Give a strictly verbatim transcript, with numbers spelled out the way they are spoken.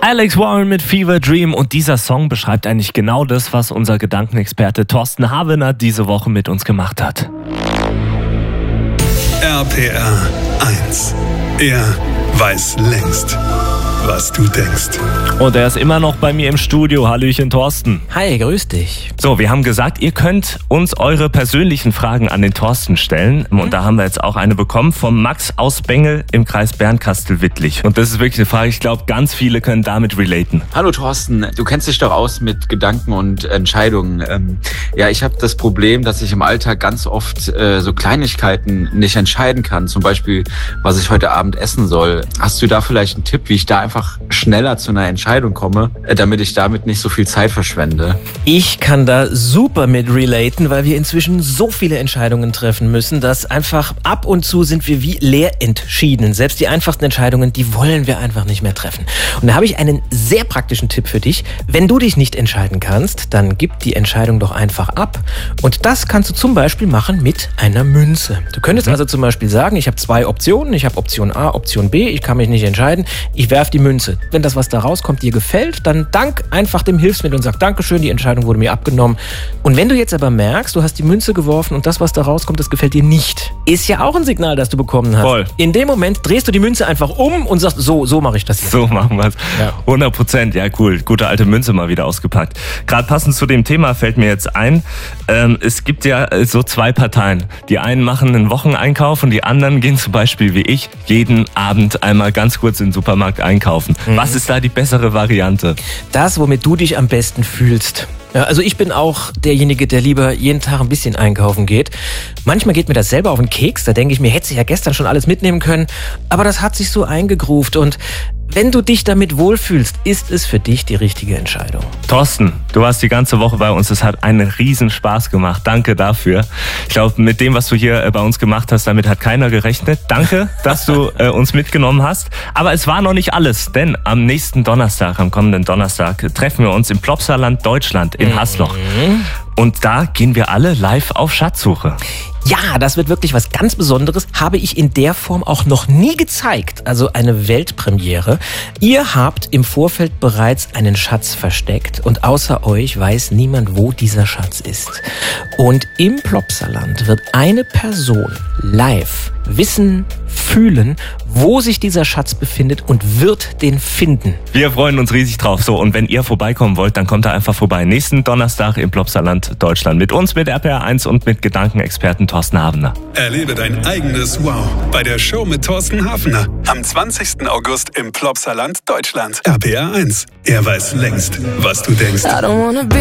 Alex Warren mit Fever Dream, und dieser Song beschreibt eigentlich genau das, was unser Gedankenexperte Thorsten Havener diese Woche mit uns gemacht hat. R P R eins. Er weiß längst, was du denkst. Und er ist immer noch bei mir im Studio. Hallöchen, Thorsten. Hi, grüß dich. So, wir haben gesagt, ihr könnt uns eure persönlichen Fragen an den Thorsten stellen. Und mhm. da haben wir jetzt auch eine bekommen vom Max aus Bengel im Kreis Bernkastel-Wittlich. Und das ist wirklich eine Frage, ich glaube, ganz viele können damit relaten. Hallo Thorsten, du kennst dich doch aus mit Gedanken und Entscheidungen. Ähm, ja, ich habe das Problem, dass ich im Alltag ganz oft äh, so Kleinigkeiten nicht entscheiden kann. Zum Beispiel, was ich heute Abend essen soll. Hast du da vielleicht einen Tipp, wie ich da einfach schneller zu einer Entscheidung komme, damit ich damit nicht so viel Zeit verschwende? Ich kann da super mit relaten, weil wir inzwischen so viele Entscheidungen treffen müssen, dass einfach ab und zu sind wir wie leer entschieden. Selbst die einfachsten Entscheidungen, die wollen wir einfach nicht mehr treffen. Und da habe ich einen sehr praktischen Tipp für dich. Wenn du dich nicht entscheiden kannst, dann gib die Entscheidung doch einfach ab. Und das kannst du zum Beispiel machen mit einer Münze. Du könntest also zum Beispiel sagen, ich habe zwei Optionen. Ich habe Option A, Option B. Ich kann mich nicht entscheiden. Ich werfe die Münze. Wenn das, was da rauskommt, dir gefällt, dann dank einfach dem Hilfsmittel und sag Dankeschön, die Entscheidung wurde mir abgenommen. Und wenn du jetzt aber merkst, du hast die Münze geworfen und das, was da rauskommt, das gefällt dir nicht, ist ja auch ein Signal, das du bekommen hast. Voll. In dem Moment drehst du die Münze einfach um und sagst, so, so mache ich das jetzt. So machen wir es. Ja. hundert Prozent, ja cool. Gute alte Münze mal wieder ausgepackt. Gerade passend zu dem Thema fällt mir jetzt ein, ähm, es gibt ja so zwei Parteien. Die einen machen einen Wocheneinkauf und die anderen gehen zum Beispiel wie ich jeden Abend einmal ganz kurz in den Supermarkt einkaufen. Mhm. Was ist da die bessere Variante? Das, womit du dich am besten fühlst. Ja, also ich bin auch derjenige, der lieber jeden Tag ein bisschen einkaufen geht. Manchmal geht mir das selber auf den Keks. Da denke ich mir, hätte ich ja gestern schon alles mitnehmen können. Aber das hat sich so eingegruft. Und wenn du dich damit wohlfühlst, ist es für dich die richtige Entscheidung. Thorsten, du warst die ganze Woche bei uns. Es hat einen riesen Spaß gemacht. Danke dafür. Ich glaube, mit dem, was du hier bei uns gemacht hast, damit hat keiner gerechnet. Danke, dass du äh, uns mitgenommen hast. Aber es war noch nicht alles, denn am nächsten Donnerstag, am kommenden Donnerstag, treffen wir uns im Plopsaland Deutschland in Hasloch. Mhm. Und da gehen wir alle live auf Schatzsuche. Ja, das wird wirklich was ganz Besonderes. Habe ich in der Form auch noch nie gezeigt. Also eine Weltpremiere. Ihr habt im Vorfeld bereits einen Schatz versteckt und außer euch weiß niemand, wo dieser Schatz ist. Und im Plopsaland wird eine Person live wissen, fühlen, wo sich dieser Schatz befindet und wird den finden. Wir freuen uns riesig drauf. So, und wenn ihr vorbeikommen wollt, dann kommt da einfach vorbei. Nächsten Donnerstag im Plopsaland Deutschland. Mit uns, mit R P R eins und mit Gedankenexperten Thorsten Havener. Erlebe dein eigenes Wow bei der Show mit Thorsten Havener. Am zwanzigsten August im Plopsaland Deutschland. R P R eins. Er weiß längst, was du denkst.